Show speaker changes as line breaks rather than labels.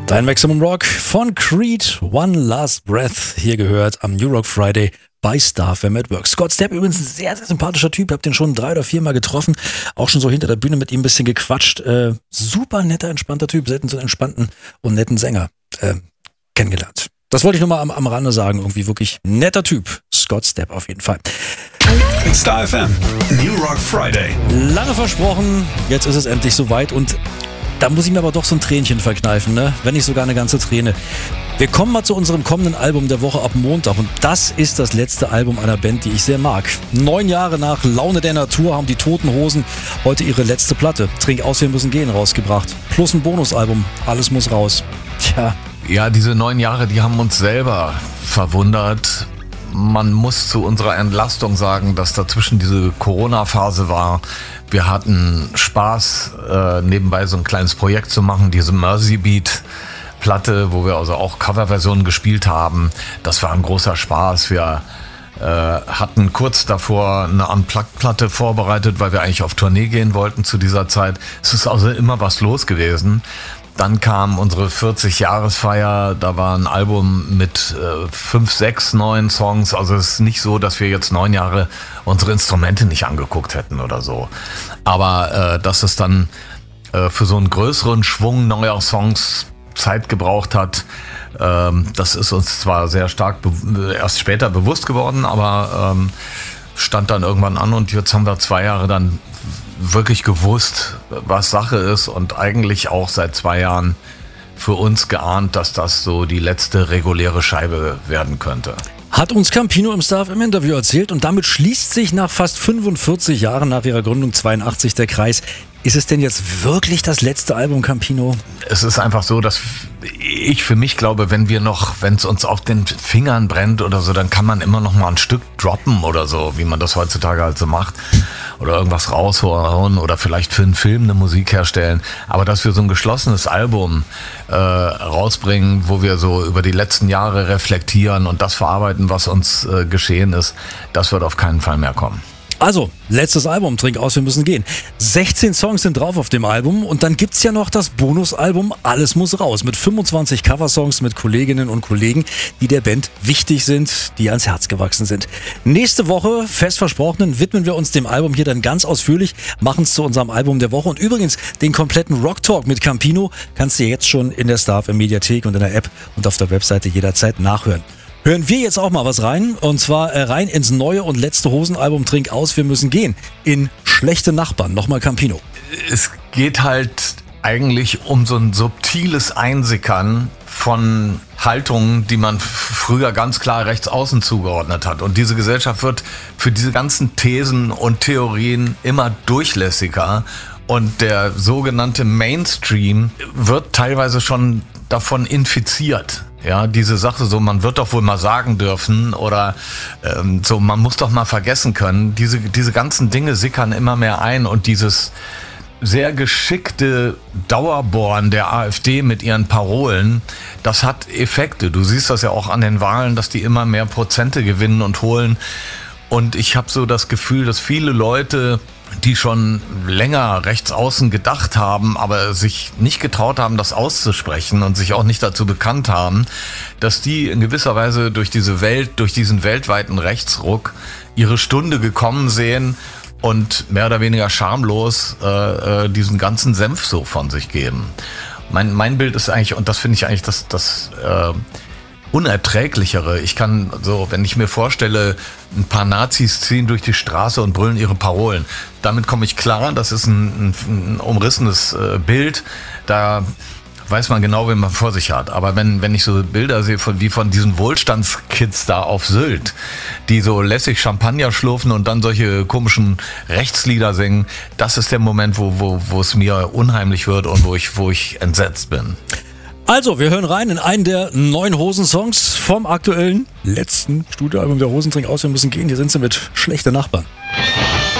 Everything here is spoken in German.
Dein Maximum Rock von Creed, One Last Breath, hier gehört am New Rock Friday bei Star FM at Work. Scott Stapp übrigens ein sehr, sehr sympathischer Typ, hab den schon 3 oder 4 Mal getroffen, auch schon so hinter der Bühne mit ihm ein bisschen gequatscht. Super netter, entspannter Typ, selten so einen entspannten und netten Sänger kennengelernt. Das wollte ich nur mal am Rande sagen, irgendwie wirklich netter Typ. Scott Stapp auf jeden Fall.
Star FM, New Rock Friday.
Lange versprochen, jetzt ist es endlich soweit und da muss ich mir aber doch so ein Tränchen verkneifen, ne? Wenn nicht sogar eine ganze Träne. Wir kommen mal zu unserem kommenden Album der Woche ab Montag und das ist das letzte Album einer Band, die ich sehr mag. 9 Jahre nach Laune der Natur haben die Toten Hosen heute ihre letzte Platte, Trink aus, wir müssen gehen, rausgebracht. Plus ein Bonusalbum, alles muss raus. Tja.
Ja, diese 9 Jahre, die haben uns selber verwundert. Man muss zu unserer Entlastung sagen, dass dazwischen diese Corona-Phase war. Wir hatten Spaß, nebenbei so ein kleines Projekt zu machen, diese Mercy Beat-Platte, wo wir also auch Coverversionen gespielt haben. Das war ein großer Spaß. Wir hatten kurz davor eine Unplugged-Platte vorbereitet, weil wir eigentlich auf Tournee gehen wollten zu dieser Zeit. Es ist also immer was los gewesen. Dann kam unsere 40-Jahresfeier, da war ein Album mit 5, 6 neuen Songs. Also es ist nicht so, dass wir jetzt 9 Jahre unsere Instrumente nicht angeguckt hätten oder so. Aber dass es dann für so einen größeren Schwung neuer Songs Zeit gebraucht hat, das ist uns zwar sehr stark erst später bewusst geworden, aber stand dann irgendwann an und jetzt haben wir 2 Jahre dann wirklich gewusst, was Sache ist und eigentlich auch seit 2 Jahren für uns geahnt, dass das so die letzte reguläre Scheibe werden könnte.
Hat uns Campino im Star FM Interview erzählt und damit schließt sich nach fast 45 Jahren nach ihrer Gründung 82 der Kreis. Ist es denn jetzt wirklich das letzte Album, Campino?
Es ist einfach so, dass ich für mich glaube, wenn es uns auf den Fingern brennt oder so, dann kann man immer noch mal ein Stück droppen oder so, wie man das heutzutage halt so macht. Oder irgendwas raushauen oder vielleicht für einen Film eine Musik herstellen. Aber dass wir so ein geschlossenes Album rausbringen, wo wir so über die letzten Jahre reflektieren und das verarbeiten, was uns geschehen ist, das wird auf keinen Fall mehr kommen.
Also, letztes Album, Trink aus, wir müssen gehen. 16 Songs sind drauf auf dem Album und dann gibt's ja noch das Bonusalbum Alles muss raus mit 25 Coversongs mit Kolleginnen und Kollegen, die der Band wichtig sind, die ans Herz gewachsen sind. Nächste Woche, fest versprochen, widmen wir uns dem Album hier dann ganz ausführlich, machen es zu unserem Album der Woche und übrigens den kompletten Rock Talk mit Campino kannst du jetzt schon in der Star FM Mediathek und in der App und auf der Webseite jederzeit nachhören. Hören wir jetzt auch mal was rein, und zwar rein ins neue und letzte Hosenalbum Trink aus, wir müssen gehen, in Schlechte Nachbarn. Nochmal Campino.
Es geht halt eigentlich um so ein subtiles Einsickern von Haltungen, die man früher ganz klar rechts außen zugeordnet hat. Und diese Gesellschaft wird für diese ganzen Thesen und Theorien immer durchlässiger. Und der sogenannte Mainstream wird teilweise schon davon infiziert. Ja, diese Sache so, man wird doch wohl mal sagen dürfen oder so, man muss doch mal vergessen können. Diese ganzen Dinge sickern immer mehr ein und dieses sehr geschickte Dauerbohren der AfD mit ihren Parolen, das hat Effekte. Du siehst das ja auch an den Wahlen, dass die immer mehr Prozente gewinnen und holen. Und ich habe so das Gefühl, dass viele Leute, die schon länger rechts außen gedacht haben, aber sich nicht getraut haben, das auszusprechen und sich auch nicht dazu bekannt haben, dass die in gewisser Weise durch diese Welt, durch diesen weltweiten Rechtsruck ihre Stunde gekommen sehen und mehr oder weniger schamlos diesen ganzen Senf so von sich geben. Mein Bild ist eigentlich, und das finde ich eigentlich das Unerträglichere. Ich kann so, wenn ich mir vorstelle, ein paar Nazis ziehen durch die Straße und brüllen ihre Parolen. Damit komme ich klar, das ist ein umrissenes Bild. Da weiß man genau, wen man vor sich hat. Aber wenn ich so Bilder sehe wie von diesen Wohlstandskids da auf Sylt, die so lässig Champagner schlürfen und dann solche komischen Rechtslieder singen, das ist der Moment, wo es mir unheimlich wird und wo ich entsetzt bin.
Also, wir hören rein in einen der 9 Hosen-Songs vom aktuellen letzten Studioalbum der Hosen Trink aus, wir müssen gehen. Hier sind sie mit Schlechte Nachbarn.